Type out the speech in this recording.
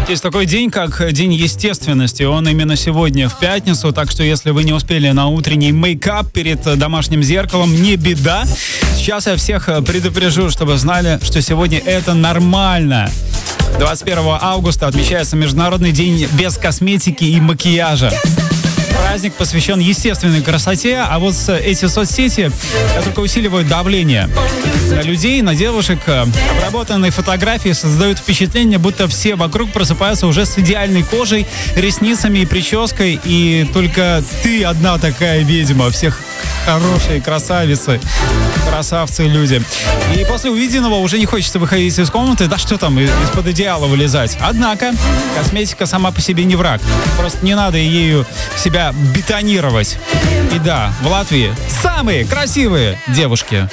Есть такой день, как День естественности. Он именно сегодня, в пятницу. Так что, если вы не успели на утренний мейкап перед домашним зеркалом, не беда. Сейчас я всех предупрежу, чтобы знали, что сегодня это нормально. 21 августа отмечается Международный день без косметики и макияжа. Праздник посвящен естественной красоте, а вот эти соцсети только усиливают давление на людей, на девушек. Обработанные фотографии создают впечатление, будто все вокруг просыпаются уже с идеальной кожей, ресницами и прической, и только ты одна такая ведьма, всех хорошие красавицы, красавцы люди. И после увиденного уже не хочется выходить из комнаты, да что там, из-под одеяла вылезать. Однако косметика сама по себе не враг. Просто не надо ею себя бетонировать. И да, в Латвии самые красивые девушки.